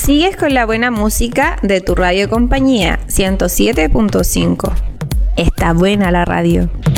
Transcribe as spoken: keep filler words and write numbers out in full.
Sigues con la buena música de tu radio compañía ciento siete punto cinco. Está buena la radio.